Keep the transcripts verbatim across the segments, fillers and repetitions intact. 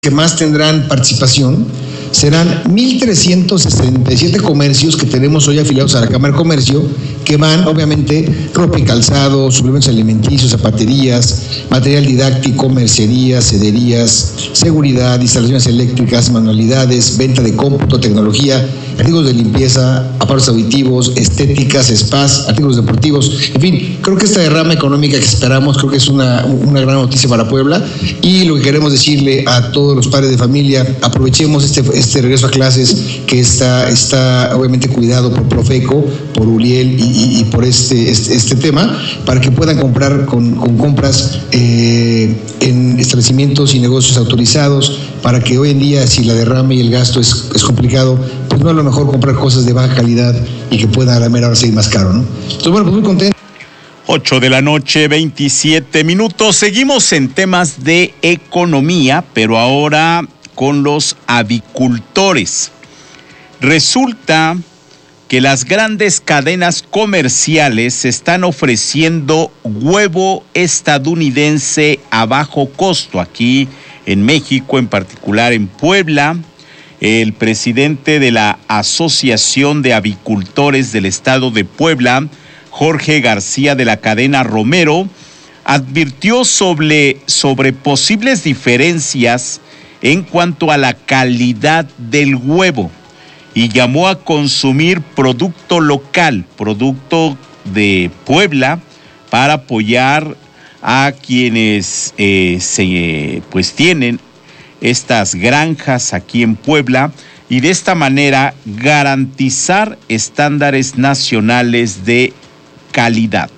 que más tendrán participación serán mil trescientos sesenta y siete comercios que tenemos hoy afiliados a la Cámara de Comercio, que van, obviamente, ropa y calzado, suplementos alimenticios, zapaterías, material didáctico, mercerías, cederías, seguridad, instalaciones eléctricas, manualidades, venta de cómputo, tecnología, artículos de limpieza, aparatos auditivos, estéticas, spas, artículos deportivos. En fin, creo que esta derrama económica que esperamos, creo que es una, una gran noticia para Puebla, y lo que queremos decirle a todos los padres de familia, aprovechemos este este regreso a clases que está, está obviamente cuidado por Profeco, por Uriel y, y, y por este, este, este tema, para que puedan comprar con, con compras eh, en establecimientos y negocios autorizados, para que hoy en día, si la derrama y el gasto es, es complicado, pues no es lo mejor comprar cosas de baja calidad y que pueda a la mera hora ser más caro, ¿no? Entonces, bueno, pues muy contento. ocho de la noche, veintisiete minutos. Seguimos en temas de economía, pero ahora con los avicultores. Resulta que las grandes cadenas comerciales están ofreciendo huevo estadounidense a bajo costo aquí en México, en particular en Puebla. El presidente de la Asociación de Avicultores del Estado de Puebla, Jorge García de la cadena Romero, advirtió sobre, sobre posibles diferencias en cuanto a la calidad del huevo y llamó a consumir producto local, producto de Puebla, para apoyar a quienes eh, se, pues tienen estas granjas aquí en Puebla y de esta manera garantizar estándares nacionales de calidad.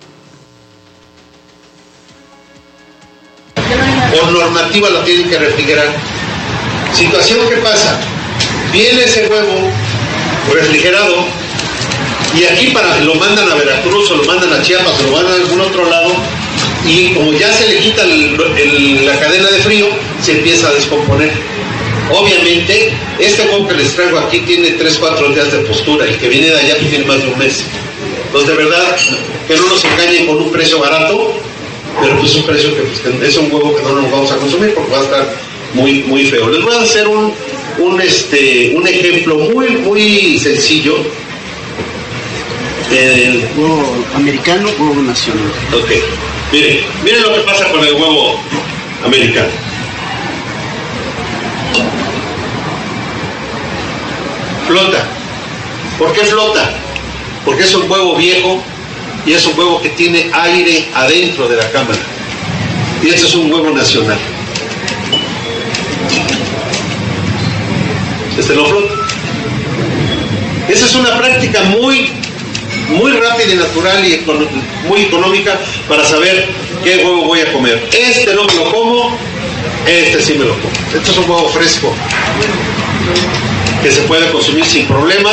Por normativa lo tienen que refrigerar. Situación que pasa, viene ese huevo refrigerado y aquí para, lo mandan a Veracruz o lo mandan a Chiapas o lo mandan a algún otro lado y como ya se le quita el, el, la cadena de frío, se empieza a descomponer. Obviamente, este huevo que les traigo aquí tiene tres, cuatro días de postura y el que viene de allá tiene más de un mes. Entonces, de verdad, que no nos engañen con un precio barato, pero pues un precio que, pues, que es un huevo que no nos vamos a consumir porque va a estar muy, muy feo. Les voy a hacer un, un, este, un ejemplo muy, muy sencillo. El huevo americano, huevo nacional. Ok, miren, miren lo que pasa con el huevo americano. Flota. ¿Por qué flota? Porque es un huevo viejo y es un huevo que tiene aire adentro de la cámara. Y este es un huevo nacional. Este no flota. Esa es una práctica muy, muy rápida y natural y muy económica para saber qué huevo voy a comer. Este no me lo como, este sí me lo como. Este es un huevo fresco que se puede consumir sin problema.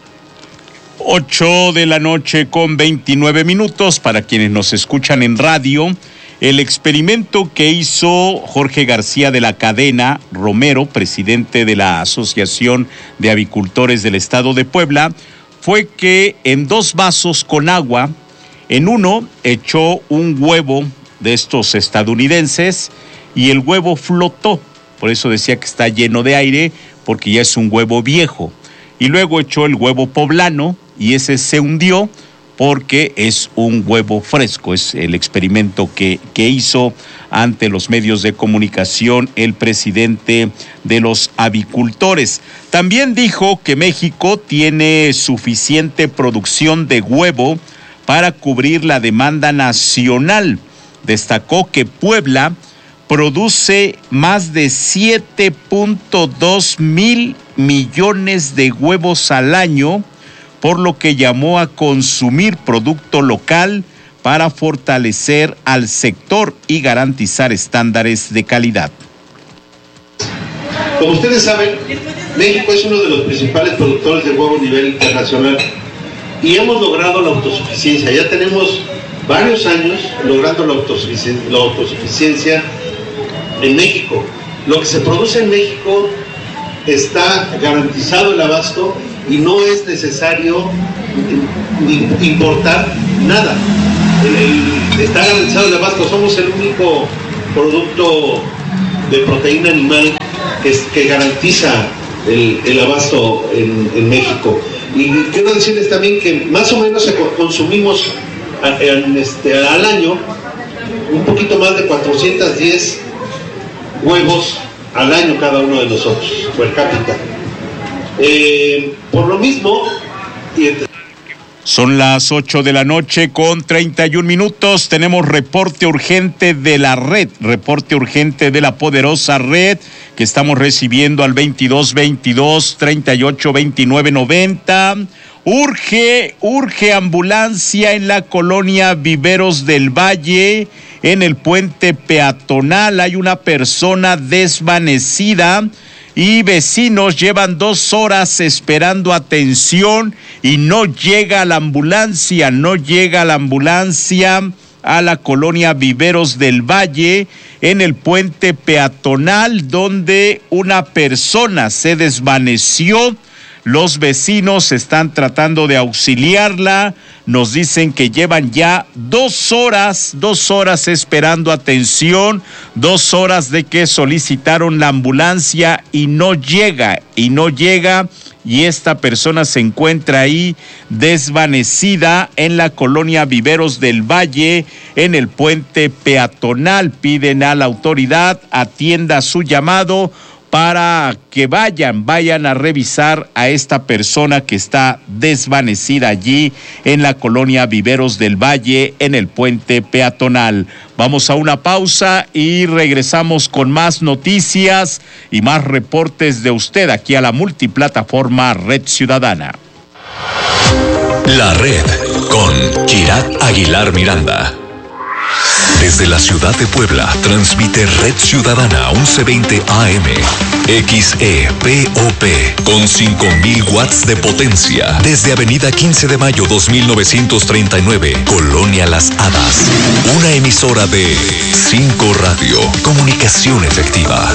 ocho de la noche con veintinueve minutos para quienes nos escuchan en radio. El experimento que hizo Jorge García de la cadena Romero, presidente de la Asociación de Avicultores del Estado de Puebla, fue que en dos vasos con agua, en uno echó un huevo de estos estadounidenses y el huevo flotó. Por eso decía que está lleno de aire, porque ya es un huevo viejo. Y luego echó el huevo poblano y ese se hundió porque es un huevo fresco. Es el experimento que, que hizo ante los medios de comunicación el presidente de los avicultores. También dijo que México tiene suficiente producción de huevo para cubrir la demanda nacional. Destacó que Puebla produce más de siete punto dos mil millones de huevos al año, por lo que llamó a consumir producto local para fortalecer al sector y garantizar estándares de calidad. Como ustedes saben, México es uno de los principales productores de huevo a nivel internacional y hemos logrado la autosuficiencia. Ya tenemos varios años logrando la autosuficiencia, la autosuficiencia en México. Lo que se produce en México está garantizado el abasto y no es necesario importar nada. El, el, está garantizado el abasto. Somos el único producto de proteína animal que, que garantiza el, el abasto en, en México. Y quiero decirles también que más o menos consumimos a, en este, al año un poquito más de cuatrocientos diez huevos al año cada uno de nosotros, per cápita. Eh, por lo mismo... Son las ocho de la noche con treinta y un minutos. Tenemos reporte urgente de la red, reporte urgente de la poderosa red que estamos recibiendo al veintidós veintidós treinta y ocho veintinueve noventa. Urge, urge ambulancia en la colonia Viveros del Valle, en el puente peatonal. Hay una persona desvanecida y vecinos llevan dos horas esperando atención y no llega la ambulancia, no llega la ambulancia a la colonia Viveros del Valle, en el puente peatonal, donde una persona se desvaneció. Los vecinos están tratando de auxiliarla. Nos dicen que llevan ya dos horas, dos horas esperando atención, dos horas de que solicitaron la ambulancia y no llega, y no llega. Y esta persona se encuentra ahí desvanecida en la colonia Viveros del Valle, en el puente peatonal. Piden a la autoridad atienda su llamado para que vayan, vayan a revisar a esta persona que está desvanecida allí en la colonia Viveros del Valle, en el puente peatonal. Vamos a una pausa y regresamos con más noticias y más reportes de usted aquí a la multiplataforma Red Ciudadana. La Red con Kirat Aguilar Miranda. Desde la ciudad de Puebla, transmite Red Ciudadana once veinte A M, X E P O P, con cinco mil watts de potencia. Desde Avenida quince de mayo dos mil novecientos treinta y nueve, Colonia Las Hadas. Una emisora de cinco Radio, comunicación efectiva.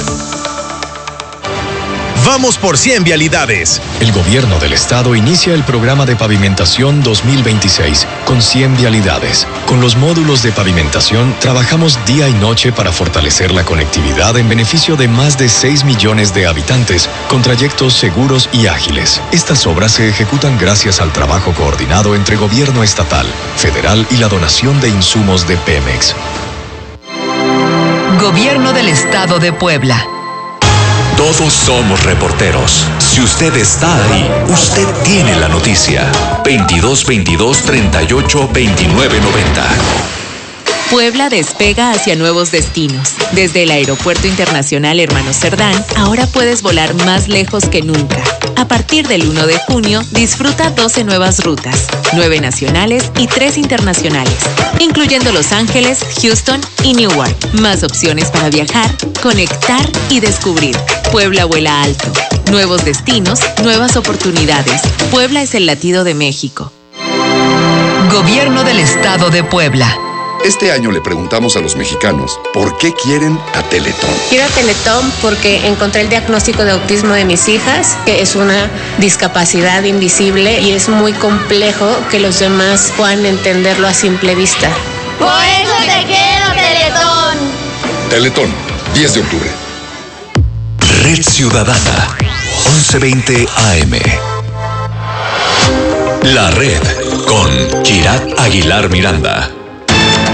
Vamos por cien vialidades. El gobierno del estado inicia el programa de pavimentación dos mil veintiséis con cien vialidades. Con los módulos de pavimentación trabajamos día y noche para fortalecer la conectividad en beneficio de más de seis millones de habitantes con trayectos seguros y ágiles. Estas obras se ejecutan gracias al trabajo coordinado entre gobierno estatal, federal y la donación de insumos de Pemex. Gobierno del Estado de Puebla. Todos somos reporteros. Si usted está ahí, usted tiene la noticia. veintidós veintidós treinta y ocho veintinueve noventa. Puebla despega hacia nuevos destinos. Desde el Aeropuerto Internacional Hermanos Cerdán, ahora puedes volar más lejos que nunca. A partir del uno de junio, disfruta doce nuevas rutas, nueve nacionales y tres internacionales, incluyendo Los Ángeles, Houston y Newark. Más opciones para viajar, conectar y descubrir. Puebla vuela alto. Nuevos destinos, nuevas oportunidades. Puebla es el latido de México. Gobierno del Estado de Puebla. Este año le preguntamos a los mexicanos por qué quieren a Teletón. Quiero a Teletón porque encontré el diagnóstico de autismo de mis hijas, que es una discapacidad invisible y es muy complejo que los demás puedan entenderlo a simple vista. Por eso te quiero, Teletón. Teletón, diez de octubre. Red Ciudadana, once veinte A M. La Red con Kirat Aguilar Miranda.